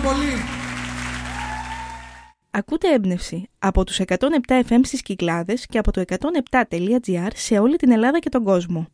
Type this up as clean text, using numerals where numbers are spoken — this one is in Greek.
πολύ. Ακούτε έμπνευση από τους 107 FM στις Κυκλάδες και από το 107.gr σε όλη την Ελλάδα και τον κόσμο.